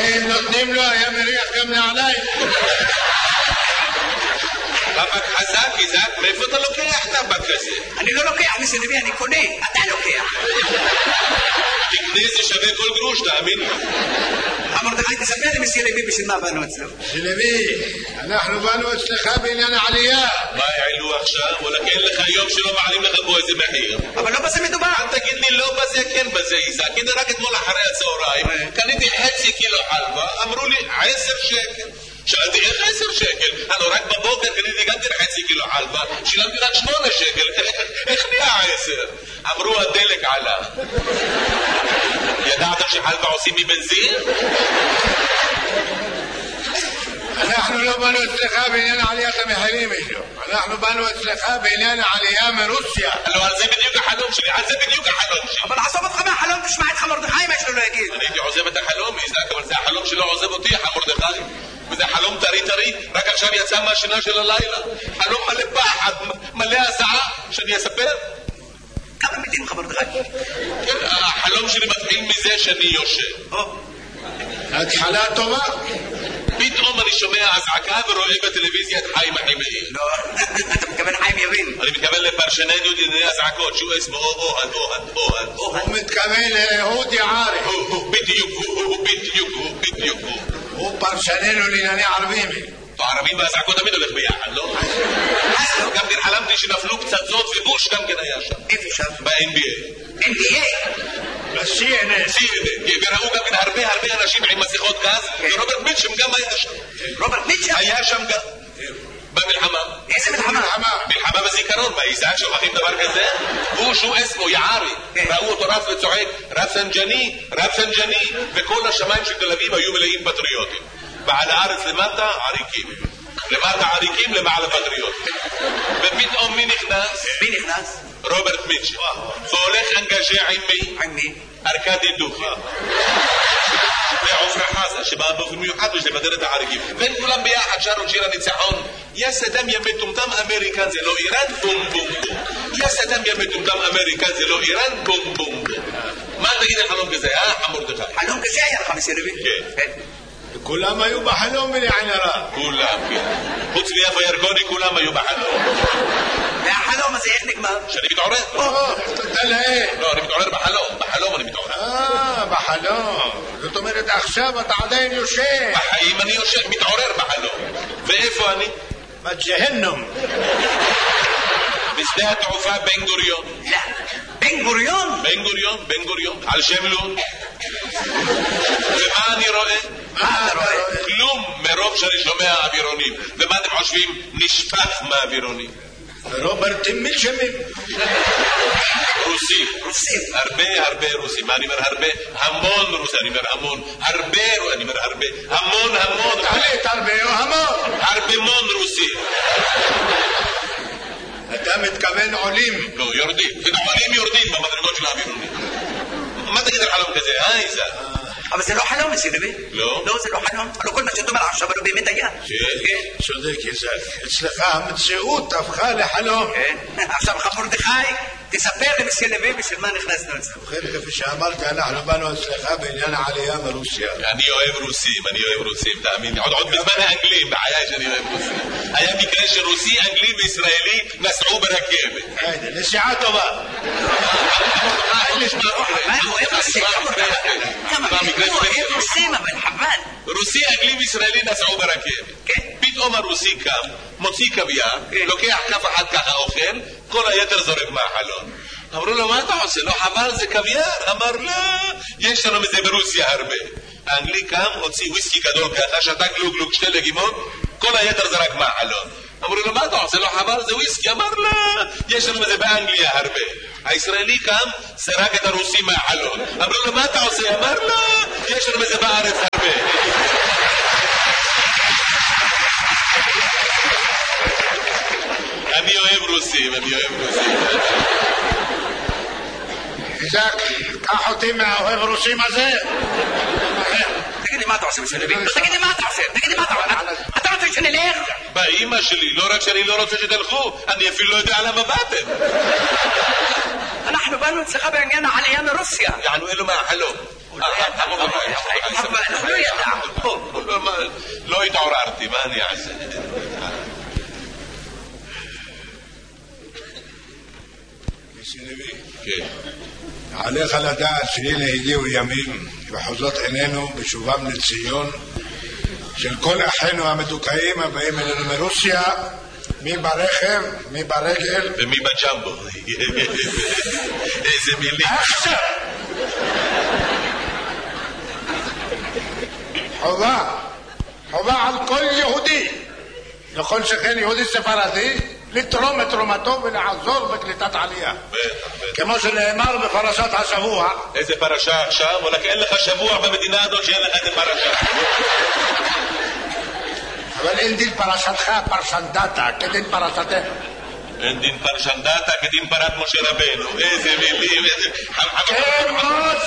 נותנים לו, היה מריח גם נעליים. טבק חזק, איזק, מאיפה אתה לוקח טבק כזה? אני לא לוקח, מסנבי, אני קונה, אתה לוקח. תקנה זה שווה כל גרוש, תאמין לי. מרדכי, תספר לי מסנבי בשביל מה באנו אצלו. סנבי, אנחנו באנו אצלך בעניין העלייה. מה העלו עכשיו? וואלה, אין לך יום שלא מעלים לך פה איזה מחיר. אבל לא בזה מדובר. אל תגיד לי לא בזה, כן בזה, איזק. הנה רק אתמול אחרי הצהריים, קניתי חצי קילו חלבה, אמרו לי 10 שקל. שאלתי איך 10 שקל? הלו רק בבוקר קניתי גם כן חצי קילו חלבה, שילמתי רק 8 שקל, איך נהיה 10? אמרו הדלק עלה. ידעת שחלבה עושים מבנזין? אנחנו לא באנו אצלך בעניין עליית המחירים, אנחנו באנו אצלך בעניין העלייה מרוסיה. הלו על זה בדיוק החלום שלי, על זה בדיוק החלום שלי. אבל עזוב אותך מהחלום, תשמע את מרדכי מה יש לו להגיד. אני הייתי עוזב את החלום, איזק, אבל זה החלום שלא עוזב אותי, מרדכי. וזה חלום טרי, רק עכשיו יצא מהשינה של הלילה. חלום מלא פחד, מלא הזעה, שאני אספר? כמה מילים לך מרדכי? כן, החלום שלי מתחיל מזה שאני יושב. התחלה טובה. פתאום אני שומע אזעקה ורואה בטלוויזיה את חיים החימאי. לא, אתה מתכוון חיים יבין. אני מתכוון לפרשננו דיני אזעקות, שהוא אסמו אוהד. הוא מתכוון לאהוד יערי. בדיוק. הוא פרשננו לענייני ערבים. הערבים והאזעקות תמיד הולך ביחד, לא? גם כן חלמתי שנפלו פצצות ובוש גם כן היה שם. איפה שם? ב-NBA. NBA? ב-CNN. וראו גם כן הרבה אנשים עם מסכות גז, ורוברט מיטשם גם היה שם. רוברט מיטשם? היה שם גם. במלחמה. איזה מלחמה? מלחמה בזיכרון, באיזק שוכחים דבר כזה? הוא שהוא אסמו יערי. ראו אותו רץ וצועק, רב סנג'ני, וכל השמיים של תל אביב היו מלאים פטריוטים. ועל הארץ למטה עריקים. למטה עריקים, למעלה פטריוטים. ופתאום מי נכנס? רוברט מיטשם. והולך אנגז'ה עם מי? עם מי? ארקדי דוכי. ועופרה חזה, שבאה באופן מיוחד בשביל לבדר את העריקים. והם כולם ביחד שרו שיר הניצחון. יא סדם יא מטומטם אמריקה זה לא איראן, בום בום בום. יא סדם יא מטומטם אמריקה זה לא איראן, בום בום בום. מה תגיד על חלום כזה, מרדכי? חלום כזה היה לך מסנבי? כן. כולם היו בחלום בלעין הרע. כולם, כן. חוץ מיפה ירקוני כולם היו בחלום. והחלום הזה איך נגמר? שאני מתעורר. אתה לאן? לא, אני מתעורר בחלום אני מתעורר. בחלום. זאת אומרת עכשיו אתה עדיין יושב. בחיים אני יושב, מתעורר בחלום. ואיפה אני? בג'הנום. בשדה התעופה בן גוריון. לא, בן גוריון? בן גוריון, על שם לוד. ומה אני רואה? מה אתה רואה? כלום, מרוב שאני שומע אווירונים. ומה אתם חושבים? נשפך מהאווירונים. רוברט מיטשמים. רוסים. הרבה רוסים. מה אני אומר הרבה? המון רוסים. אני אומר המון. אני אומר הרבה. המון. תעלית הרבה או המון? הרבה רוסים. אתה מתכוון עולים? לא, יורדים. עולים יורדים במדרגות של האווירונים. מה תגיד על חלום כזה, איזה? אבל זה לא חלום מסנבי. לא? לא, זה לא חלום. הלוא כל מה שאתה אומר עכשיו הוא באמת היה. כן. צודק איזק. אצלך המציאות הפכה לחלום. עכשיו מרדכי, תספר לי מסנבי בשביל מה נכנסנו אצלך. ובכן, כפי שאמרתי, אנחנו באנו אצלך בעניין העלייה מרוסיה. אני אוהב רוסים, תאמין לי. עוד בזמן האנגלים, בחיי שאני אוהב רוסים. היה מקרה שרוסי, אנגלי וישראלי נסעו ברכבת. נסיעה טובה. רוסים, אבל חבל. רוסי, אנגלי וישראלי נסעו ברכבת. פתאום הרוסי קם, מוציא קוויאר, לוקח כף אחד ככה אוכל, כל היתר זורק מהחלון. אמרו לו, מה אתה עושה? לא חבל, זה קוויאר? אמר, לא, יש לנו מזה ברוסיה הרבה. האנגלי קם, הוציא וויסקי גדול ככה, שתה גלוג, 2 לגימות, כל היתר זרק מהחלון. אמרו לו, מה אתה עושה? לא חבל, זה וויסקי? אמר, לא, יש לנו מזה באנגליה הרבה. הישראלי קם, זרק את הרוסי מהחלון. אמרו לו, מה אתה עושה? אמר, לא, יש לנו מזה בארץ הרבה. אני אוהב רוסים. איזק, קח אותי מהאוהב רוסים הזה. תגיד לי מה אתה עושה מסנבי? תגיד לי מה אתה עושה? אתה רוצה שנלך? באמא שלי, לא רק שאני לא רוצה שתלכו, אני אפילו לא יודע למה באתם. אנחנו באנו אצלך בעניין העלייה מרוסיה. יענו אלו מהחלום. אנחנו לא ידענו. אמרתי, מה אני אעשה? כן. עליך לדעת שהנה הגיעו ימים וחוזות עינינו בשובם לציון של כל אחינו המדוכאים הבאים אלינו מרוסיה, מי ברכב, מי ברגל ומי בג'מבו. איזה מילים. עכשיו חובה על כל יהודי, לכל שכן יהודי ספרדי, לתרום את תרומתו ולעזור בקליטת עלייה, כמו שנאמר בפרשת השבוע. איזה פרשה עכשיו? וואלכ, אין לך שבוע במדינה הזאת שאין לך איזה פרשה. אבל אין דין פרשתך פרשנדתה כדין פרשתך. אין דין פרשנדתה כדין פרת משה רבנו. איזה מילים, איזה... כמו